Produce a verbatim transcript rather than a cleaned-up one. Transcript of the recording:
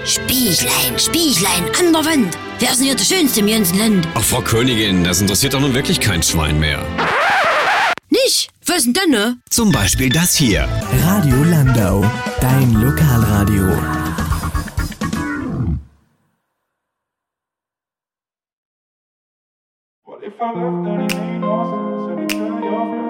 Spiechlein, Spiechlein, an der Wand. Wer ist denn hier der Schönste im ganzen Land? Ach, Frau Königin, das interessiert doch nun wirklich kein Schwein mehr. Nicht? Was denn dann, ne? Zum Beispiel das hier. Radio Landau, dein Lokalradio. What if I left and it made no sense? And you turn your face?